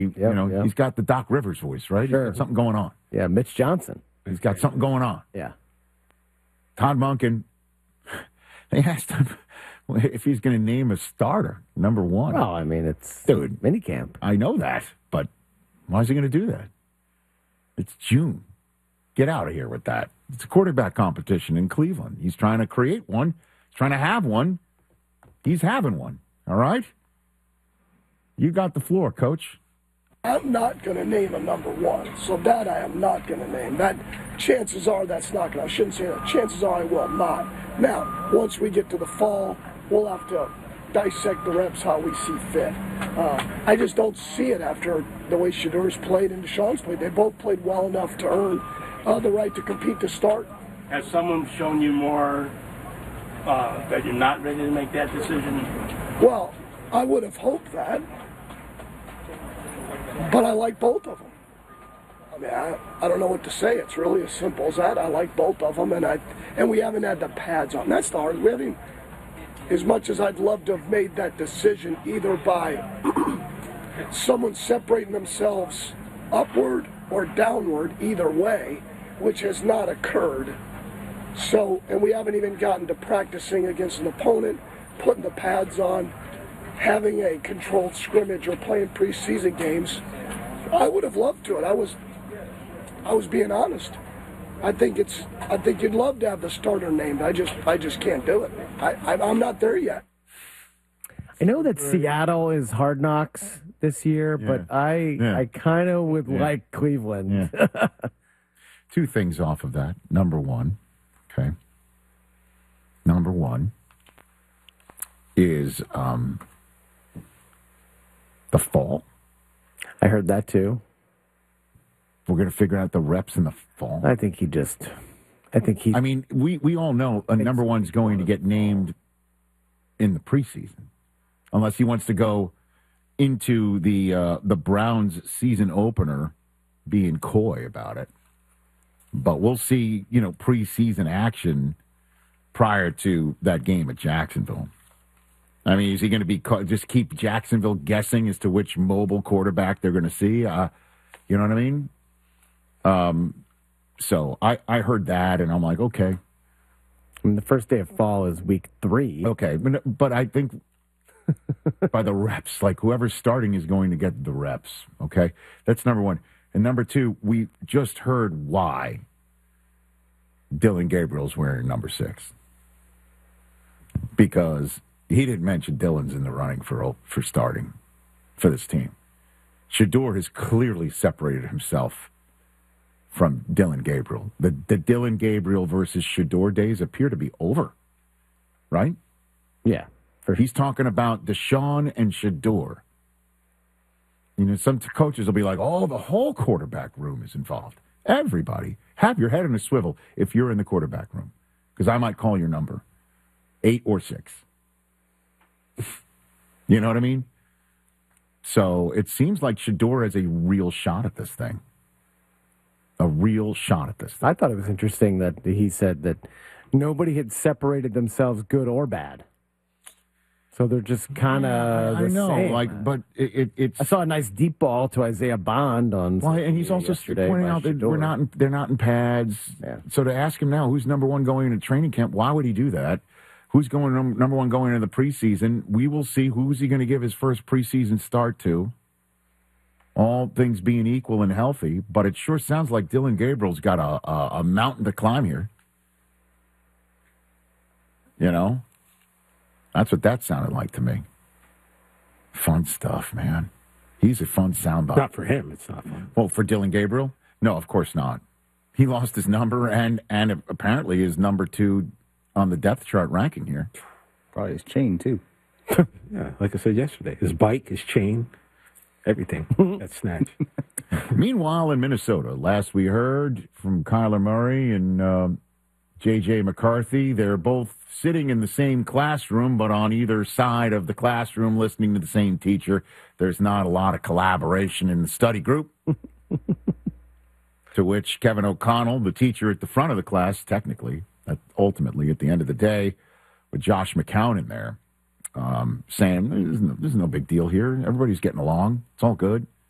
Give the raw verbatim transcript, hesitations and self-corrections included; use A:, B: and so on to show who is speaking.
A: Yep,
B: you know,
A: yep.
B: he's got the Doc Rivers voice, right?
A: Sure.
B: He's got something going on.
A: Yeah, Mitch Johnson.
B: He's got something going on.
A: Yeah.
B: Todd Monken, they asked him if he's going to name a starter, number one.
A: Well, I mean, it's
B: Dude,
A: minicamp.
B: I know that, but why is he going to do that? It's June. Get out of here with that. It's a quarterback competition in Cleveland. He's trying to create one. He's trying to have one. He's having one. All right? You got the floor, Coach.
C: I'm not going to name a number one, so that I am not going to name. That chances are that's not going to, I shouldn't say that. Chances are I will not. Now, once we get to the fall, we'll have to dissect the reps how we see fit. Uh, I just don't see it after the way Shedeur's played and Deshaun's played. They both played well enough to earn uh, the right to compete to start.
D: Has someone shown you more uh, that you're not ready to make that decision?
C: Well, I would have hoped that. But I like both of them. I mean, I, I don't know what to say. It's really as simple as that. I like both of them, and I and we haven't had the pads on. That's the hard. We haven't, as much as I'd love to have made that decision, either by someone separating themselves upward or downward, either way, which has not occurred. So, and we haven't even gotten to practicing against an opponent, putting the pads on, having a controlled scrimmage or playing preseason games. I would have loved to it. I was, I was being honest. I think it's. I think you'd love to have the starter named. I just, I just can't do it. I, I I'm not there yet.
A: I know that Seattle is Hard Knocks this year,
B: Yeah.
A: but I,
B: Yeah.
A: I kind of would
B: Yeah.
A: like Cleveland.
B: Yeah. Two things off of that. Number one, okay. Number one is um, the fall.
A: I heard that too.
B: We're going to figure out the reps in the fall.
A: I think he just. I think he.
B: I mean, we, we all know a number one's going to get named in the preseason, unless he wants to go into the uh, the Browns season opener being coy about it. But we'll see, you know, preseason action prior to that game at Jacksonville. I mean, is he going to be ca- just keep Jacksonville guessing as to which mobile quarterback they're going to see? Uh, you know what I mean? Um, so I, I heard that, and I'm like, okay.
A: I mean, the first day of fall is week three.
B: Okay, but, but I think by the reps, like whoever's starting is going to get the reps, okay? That's number one. And number two, we just heard why Dylan Gabriel's wearing number six. Because he didn't mention Dylan's in the running for for starting for this team. Shedeur has clearly separated himself from Dylan Gabriel. The, the Dylan Gabriel versus Shedeur days appear to be over, right?
A: Yeah. For
B: He's talking about Deshaun and Shedeur. You know, some coaches will be like, oh, the whole quarterback room is involved. Everybody. Have your head in a swivel if you're in the quarterback room. Because I might call your number. Eight or six. You know what I mean? So it seems like Shedeur has a real shot at this thing. A real shot at this thing.
A: I thought it was interesting that he said that nobody had separated themselves good or bad. So they're just kind of
B: I
A: the
B: know,
A: same.
B: like, but it, it, it's.
A: I saw a nice deep ball to Isaiah Bond on.
B: Well, and he's also
A: yesterday
B: pointing
A: by
B: out that
A: Shedeur.
B: we're not. In, they're not in pads.
A: Yeah.
B: So to ask him now, who's number one going into training camp? Why would he do that? Who's going num- number one going into the preseason? We will see who's he going to give his first preseason start to. All things being equal and healthy, but it sure sounds like Dylan Gabriel's got a, a, a mountain to climb here. You know, that's what that sounded like to me. Fun stuff, man. He's a fun soundbite.
E: Not for him. It's not fun.
B: Well, for Dylan Gabriel? No, of course not. He lost his number and and apparently is number two on the depth chart ranking here.
F: Probably his chain, too.
E: Yeah, like I said yesterday, his bike, his chain, everything. That's snatch.
B: Meanwhile, in Minnesota, last we heard from Kyler Murray and um, J J McCarthy, they're both sitting in the same classroom, but on either side of the classroom listening to the same teacher. There's not a lot of collaboration in the study group. To which Kevin O'Connell, the teacher at the front of the class, technically, uh, ultimately at the end of the day, with Josh McCown in there, um, saying, this is, no, this is no big deal here. Everybody's getting along. It's all good.